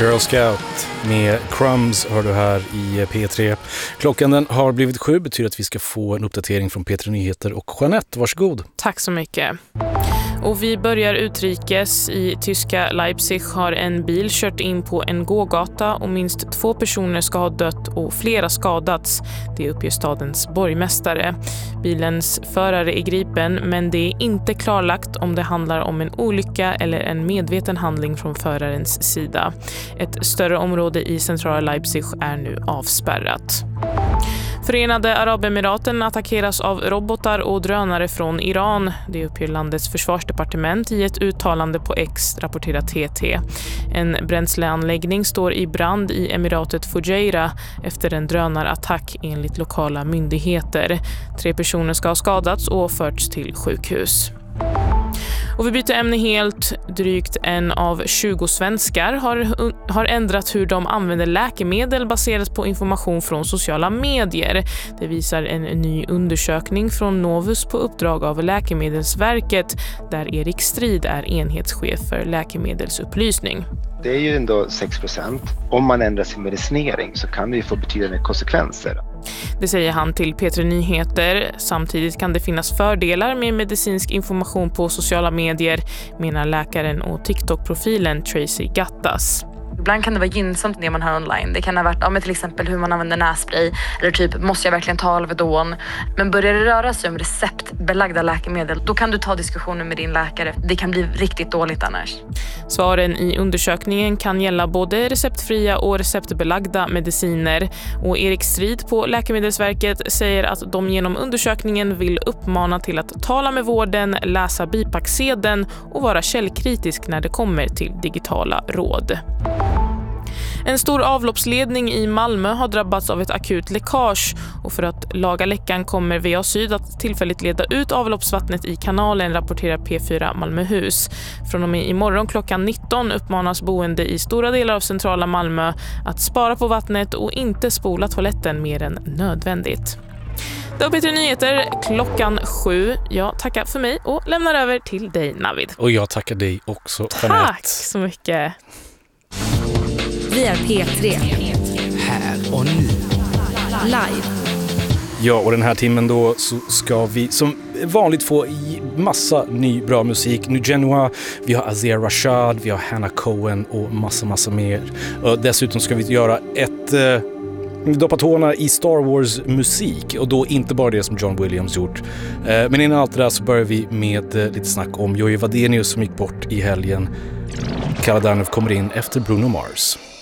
Girl Scout med Crumbs hör du här i P3. Klockan den har blivit 7, betyder att vi ska få en uppdatering från P3 Nyheter. Och Jeanette, varsågod. Tack så mycket. Och vi börjar utrikes. I tyska Leipzig har en bil kört in på en gågata och minst 2 personer ska ha dött och flera skadats. Det uppger stadens borgmästare. Bilens förare är gripen, men det är inte klarlagt om det handlar om en olycka eller en medveten handling från förarens sida. Ett större område i centrala Leipzig är nu avspärrat. Förenade Arabemiraten attackeras av robotar och drönare från Iran. Det uppger landets försvarsdepartement i ett uttalande på X, rapporterar TT. En bränsleanläggning står i brand i emiratet Fujairah efter en drönarattack enligt lokala myndigheter. 3 personer ska ha skadats och förts till sjukhus. Och vi byter ämne helt. Drygt 1 av 20 svenskar har ändrat hur de använder läkemedel baserat på information från sociala medier. Det visar en ny undersökning från Novus på uppdrag av Läkemedelsverket, där Erik Strid är enhetschef för läkemedelsupplysning. Det är ju ändå 6%. Om man ändrar sin medicinering så kan det ju få betydande konsekvenser. Det säger han till P3 Nyheter. Samtidigt kan det finnas fördelar med medicinsk information på sociala medier, menar läkaren och TikTok-profilen Tracy Gattas. Ibland kan det vara gynnsamt det man hör online. Det kan ha varit till exempel hur man använder nässpray eller typ måste jag verkligen ta Alvedon. Men börjar det röra sig om receptbelagda läkemedel, då kan du ta diskussioner med din läkare. Det kan bli riktigt dåligt annars. Svaren i undersökningen kan gälla både receptfria och receptbelagda mediciner. Och Erik Strid på Läkemedelsverket säger att de genom undersökningen vill uppmana till att tala med vården, läsa bipacksedeln och vara källkritisk när det kommer till digitala råd. En stor avloppsledning i Malmö har drabbats av ett akut läckage och för att laga läckan kommer VA Syd att tillfälligt leda ut avloppsvattnet i kanalen, rapporterar P4 Malmöhus. Från och med imorgon klockan 19 uppmanas boende i stora delar av centrala Malmö att spara på vattnet och inte spola toaletten mer än nödvändigt. Det var P3 Nyheter klockan 7. Jag tackar för mig och lämnar över till dig, Navid. Och jag tackar dig också, Jeanette. Tack så mycket. Vi är P3. Här och nu. Live. Ja, och den här timmen då så ska vi som vanligt få i massa ny bra musik. Nu Genoa, vi har Azia Rashad, vi har Hannah Cohen och massa mer. Och dessutom ska vi göra ett doppa tårna i Star Wars musik, och då inte bara det som John Williams gjort. Men innan allt det där så börjar vi med lite snack om Joey Wadenius som gick bort i helgen. Kalla Danov kommer in efter Bruno Mars.